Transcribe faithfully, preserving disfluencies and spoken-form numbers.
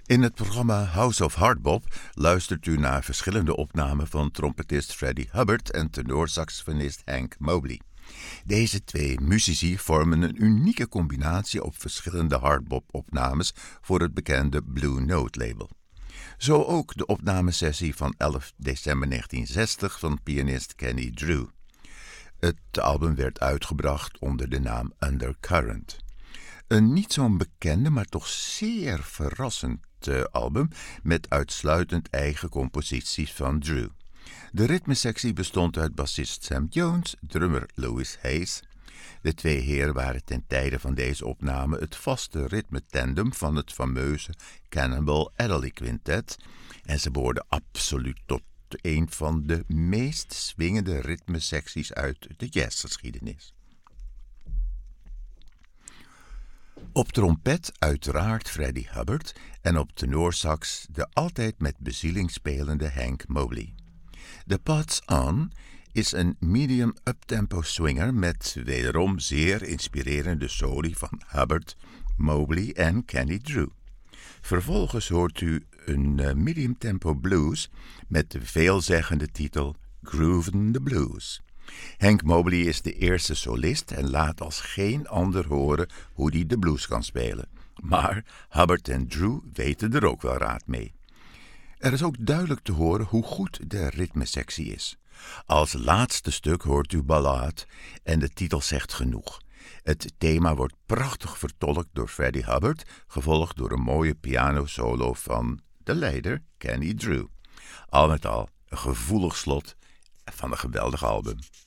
In het programma House of Hardbop luistert u naar verschillende opnamen van trompetist Freddie Hubbard en tenorsaxofonist Hank Mobley. Deze twee muzici vormen een unieke combinatie op verschillende hardbop-opnames voor het bekende Blue Note label. Zo ook de opnamesessie van elf december negentien zestig van pianist Kenny Drew. Het album werd uitgebracht onder de naam Undercurrent. Een niet zo'n bekende, maar toch zeer verrassend uh, album met uitsluitend eigen composities van Drew. De ritmesectie bestond uit bassist Sam Jones, drummer Louis Hayes. De twee heren waren ten tijde van deze opname het vaste ritmetandem van het fameuze Cannonball Adderley Quintet en ze behoorden absoluut tot een van de meest swingende ritmesecties uit de jazzgeschiedenis. Op trompet uiteraard Freddie Hubbard en op tenorsax de altijd met bezieling spelende Hank Mobley. De Pots On is een medium uptempo swinger met wederom zeer inspirerende soli van Hubbard, Mobley en Kenny Drew. Vervolgens hoort u een uh, medium tempo blues met de veelzeggende titel Groovin' the Blues. Hank Mobley is de eerste solist en laat als geen ander horen hoe hij de blues kan spelen. Maar Hubbard en Drew weten er ook wel raad mee. Er is ook duidelijk te horen hoe goed de ritmesectie is. Als laatste stuk hoort u Ballad en de titel zegt genoeg. Het thema wordt prachtig vertolkt door Freddie Hubbard, gevolgd door een mooie pianosolo van de leider Kenny Drew. Al met al een gevoelig slot van een geweldig album.